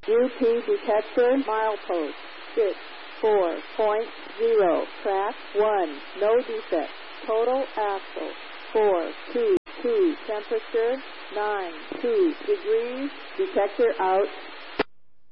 UP detector milepost 64.0. Track 1. No defect. Total axle 422. Temperature 92 degrees. Detector out.